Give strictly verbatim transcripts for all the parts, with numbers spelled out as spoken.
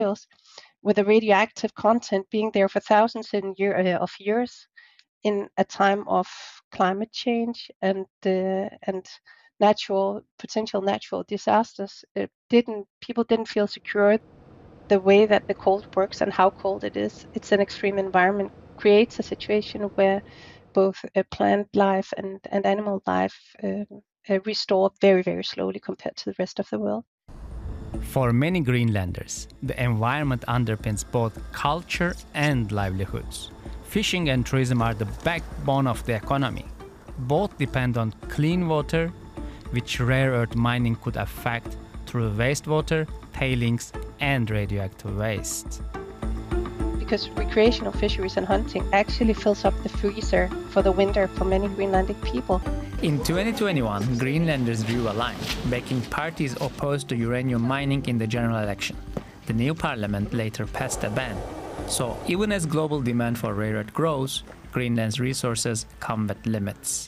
with a radioactive content being there for thousands in year, uh, of years in a time of climate change and uh, and natural potential natural disasters. It didn't people didn't feel secure. The way that the cold works and how cold it is, it's an extreme environment, creates a situation where both uh, plant life and, and animal life uh, uh, restore very, very slowly compared to the rest of the world. For many Greenlanders, the environment underpins both culture and livelihoods. Fishing and tourism are the backbone of the economy. Both depend on clean water, which rare earth mining could affect through wastewater, tailings, and radioactive waste. Because recreational fisheries and hunting actually fills up the freezer for the winter for many Greenlandic people. In twenty twenty-one, Greenlanders drew a line, backing parties opposed to uranium mining in the general election. The new parliament later passed a ban. So even as global demand for rare earth grows, Greenland's resources come with limits.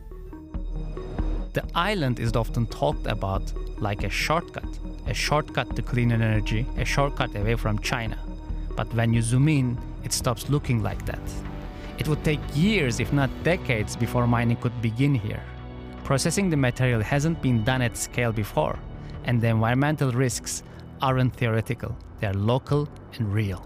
The island is often talked about like a shortcut, a shortcut to clean energy, a shortcut away from China. But when you zoom in, it stops looking like that. It would take years, if not decades, before mining could begin here. Processing the material hasn't been done at scale before, and the environmental risks aren't theoretical, they are local and real.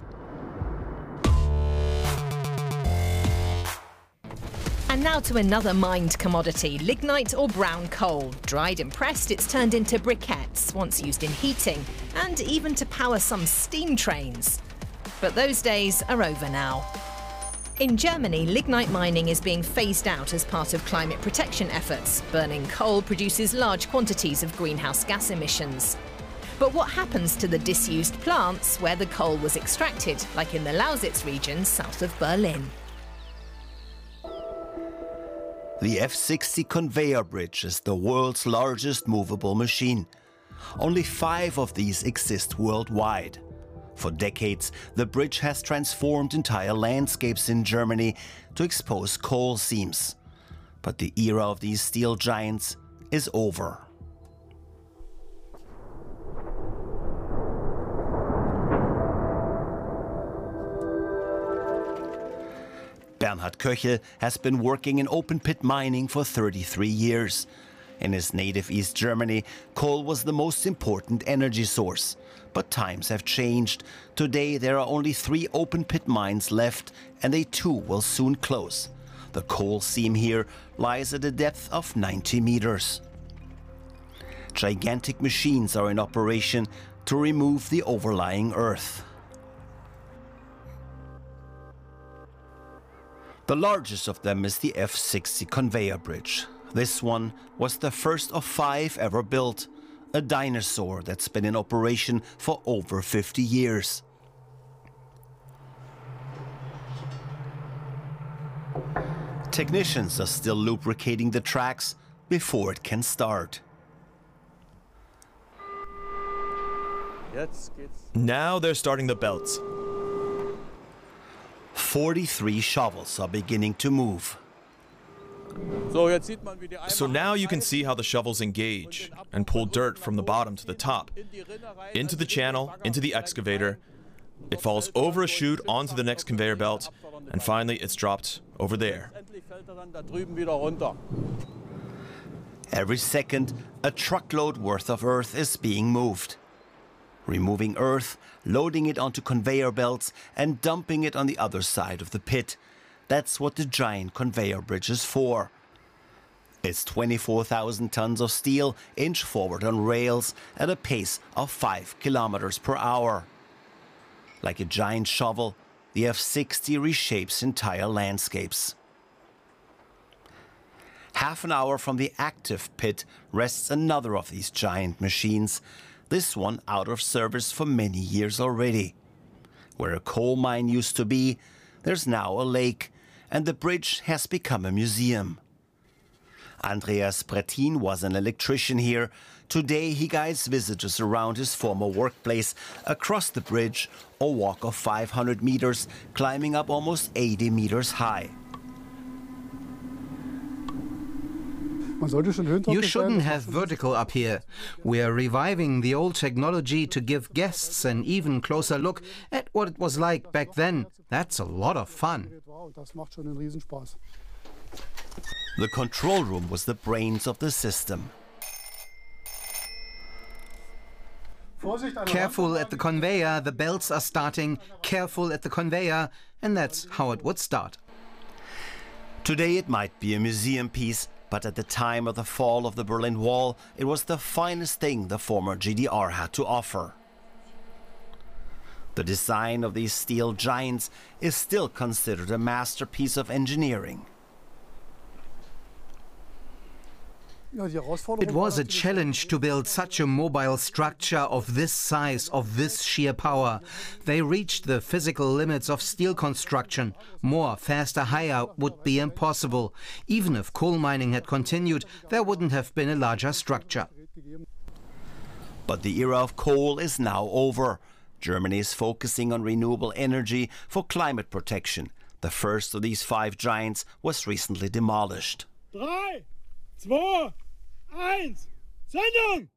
And now to another mined commodity, lignite or brown coal. Dried and pressed, it's turned into briquettes, once used in heating, and even to power some steam trains. But those days are over now. In Germany, lignite mining is being phased out as part of climate protection efforts. Burning coal produces large quantities of greenhouse gas emissions. But what happens to the disused plants where the coal was extracted, like in the Lausitz region south of Berlin? The F sixty conveyor bridge is the world's largest movable machine. Only five of these exist worldwide. For decades, the bridge has transformed entire landscapes in Germany to expose coal seams. But the era of these steel giants is over. Bernhard Köchel has been working in open-pit mining for thirty-three years. In his native East Germany, coal was the most important energy source. But times have changed. Today there are only three open-pit mines left, and they too will soon close. The coal seam here lies at a depth of ninety meters. Gigantic machines are in operation to remove the overlying earth. The largest of them is the F sixty conveyor bridge. This one was the first of five ever built, a dinosaur that's been in operation for over fifty years. Technicians are still lubricating the tracks before it can start. Now they're starting the belts. forty-three shovels are beginning to move. So now you can see how the shovels engage and pull dirt from the bottom to the top, into the channel, into the excavator. It falls over a chute onto the next conveyor belt, and finally it's dropped over there. Every second, a truckload worth of earth is being moved. Removing earth, loading it onto conveyor belts and dumping it on the other side of the pit. That's what the giant conveyor bridge is for. It's twenty-four thousand tons of steel inched forward on rails at a pace of five kilometers per hour. Like a giant shovel, the F sixty reshapes entire landscapes. Half an hour from the active pit rests another of these giant machines, this one out of service for many years already. Where a coal mine used to be, there's now a lake, and the bridge has become a museum. Andreas Brettin was an electrician here. Today he guides visitors around his former workplace, across the bridge, a walk of five hundred meters, climbing up almost eighty meters high. You shouldn't have vertical up here. We are reviving the old technology to give guests an even closer look at what it was like back then. That's a lot of fun. The control room was the brains of the system. Careful at the conveyor, the belts are starting. Careful at the conveyor, and that's how it would start. Today it might be a museum piece, but at the time of the fall of the Berlin Wall, it was the finest thing the former G D R had to offer. The design of these steel giants is still considered a masterpiece of engineering. It was a challenge to build such a mobile structure of this size, of this sheer power. They reached the physical limits of steel construction. More, faster, higher would be impossible. Even if coal mining had continued, there wouldn't have been a larger structure. But the era of coal is now over. Germany is focusing on renewable energy for climate protection. The first of these five giants was recently demolished. Drei, zwei, eins, Sendung!